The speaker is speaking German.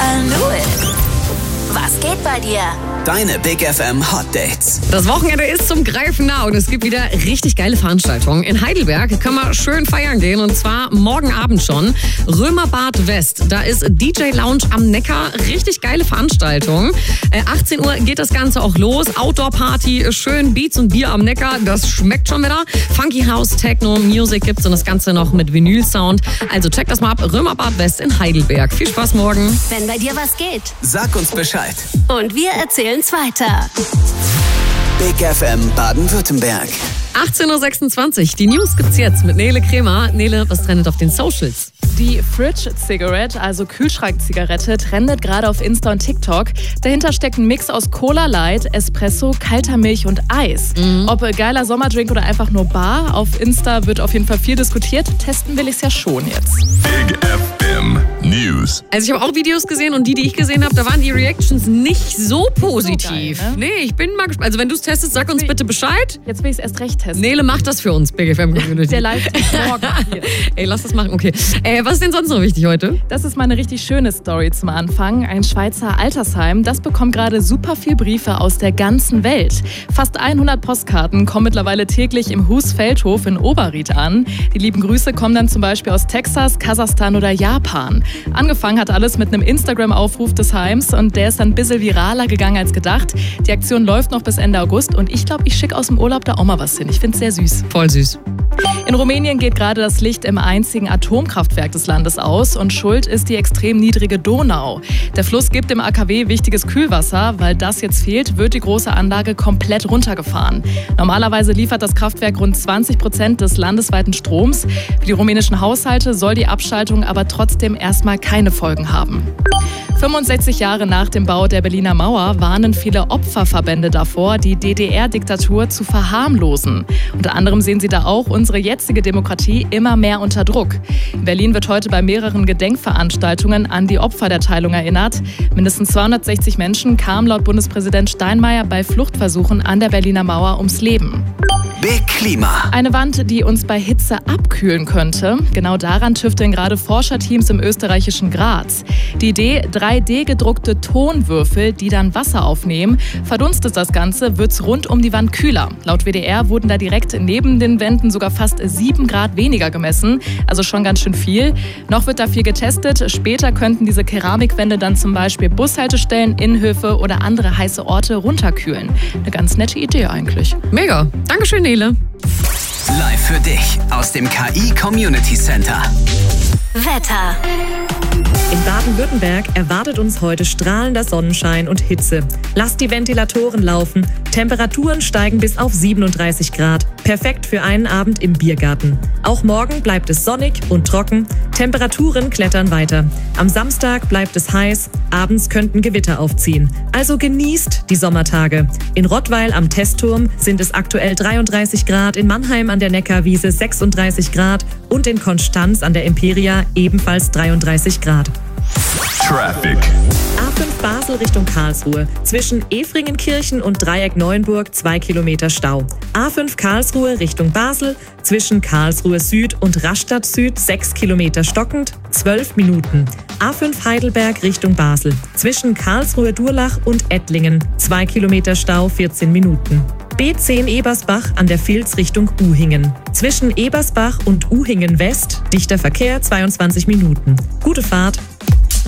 knew it. Was geht bei dir? Deine Big FM Hot Dates. Das Wochenende ist zum Greifen nah und es gibt wieder richtig geile Veranstaltungen. In Heidelberg können wir schön feiern gehen und zwar morgen Abend schon. Römerbad West, da ist DJ Lounge am Neckar. Richtig geile Veranstaltung. 18 Uhr geht das Ganze auch los. Outdoor-Party, schön Beats und Bier am Neckar. Das schmeckt schon wieder. Funky House, Techno, Music gibt's und das Ganze noch mit Vinyl-Sound. Also check das mal ab. Römerbad West in Heidelberg. Viel Spaß morgen. Wenn bei dir was geht. Sag uns Bescheid. Und wir erzählen's weiter. Big FM Baden-Württemberg. 18.26 Uhr. Die News gibt's jetzt mit Nele Kremer. Nele, was trendet auf den Socials? Die Fridge Cigarette, also Kühlschrankzigarette, trendet gerade auf Insta und TikTok. Dahinter steckt ein Mix aus Cola Light, Espresso, kalter Milch und Eis. Ob geiler Sommerdrink oder einfach nur bar, auf Insta wird auf jeden Fall viel diskutiert. Testen will ich's ja schon jetzt. Big FM News. Also ich habe auch Videos gesehen und die ich gesehen habe, da waren die Reactions nicht so positiv. So geil, ne? Nee, ich bin mal gespannt. Also wenn du es testest, sag uns bitte Bescheid. Jetzt will ich's erst recht testen. Nele macht das für uns, Big FM Community. Der live morgen hier. Ey, lass das machen, okay. Was ist denn sonst noch wichtig heute? Das ist mal eine richtig schöne Story zum Anfang. Ein Schweizer Altersheim, das bekommt gerade super viel Briefe aus der ganzen Welt. Fast 100 Postkarten kommen mittlerweile täglich im Husfeldhof in Oberried an. Die lieben Grüße kommen dann zum Beispiel aus Texas, Kasachstan oder Japan. Angefangen hat alles mit einem Instagram-Aufruf des Heims und der ist dann ein bisschen viraler gegangen als gedacht. Die Aktion läuft noch bis Ende August und ich glaube, ich schicke aus dem Urlaub da auch mal was hin. Ich finde es sehr süß. Voll süß. In Rumänien geht gerade das Licht im einzigen Atomkraftwerk des Landes aus und schuld ist die extrem niedrige Donau. Der Fluss gibt dem AKW wichtiges Kühlwasser. Weil das jetzt fehlt, wird die große Anlage komplett runtergefahren. Normalerweise liefert das Kraftwerk rund 20% des landesweiten Stroms. Für die rumänischen Haushalte soll die Abschaltung aber trotzdem erstmal keine Folgen haben. 65 Jahre nach dem Bau der Berliner Mauer warnen viele Opferverbände davor, die DDR-Diktatur zu verharmlosen. Unter anderem sehen sie da auch unsere jetzige Demokratie immer mehr unter Druck. In Berlin wird heute bei mehreren Gedenkveranstaltungen an die Opfer der Teilung erinnert. Mindestens 260 Menschen kamen laut Bundespräsident Steinmeier bei Fluchtversuchen an der Berliner Mauer ums Leben. Big Klima. Eine Wand, die uns bei Hitze abkühlen könnte. Genau daran tüfteln gerade Forscherteams im österreichischen Graz. Die Idee, 3D-gedruckte Tonwürfel, die dann Wasser aufnehmen. Verdunstet das Ganze, wird's rund um die Wand kühler. Laut WDR wurden da direkt neben den Wänden sogar fast 7 Grad weniger gemessen. Also schon ganz schön viel. Noch wird da viel getestet. Später könnten diese Keramikwände dann zum Beispiel Bushaltestellen, Innenhöfe oder andere heiße Orte runterkühlen. Eine ganz nette Idee eigentlich. Mega. Dankeschön, Nele. Live für dich aus dem KI Community Center. Wetter. In Baden-Württemberg erwartet uns heute strahlender Sonnenschein und Hitze. Lasst die Ventilatoren laufen. Temperaturen steigen bis auf 37 Grad. Perfekt für einen Abend im Biergarten. Auch morgen bleibt es sonnig und trocken. Temperaturen klettern weiter. Am Samstag bleibt es heiß. Abends könnten Gewitter aufziehen. Also genießt die Sommertage. In Rottweil am Testturm sind es aktuell 33 Grad, in Mannheim an der Neckarwiese 36 Grad und in Konstanz an der Imperia ebenfalls 33 Grad. Traffic. A5 Basel Richtung Karlsruhe. Zwischen Efringenkirchen und Dreieck Neuenburg 2 Kilometer Stau. A5 Karlsruhe Richtung Basel. Zwischen Karlsruhe Süd und Rastatt Süd 6 Kilometer stockend, 12 Minuten. A5 Heidelberg Richtung Basel. Zwischen Karlsruhe Durlach und Ettlingen 2 Kilometer Stau, 14 Minuten. B10 Ebersbach an der Vils Richtung Uhingen. Zwischen Ebersbach und Uhingen West dichter Verkehr 22 Minuten. Gute Fahrt.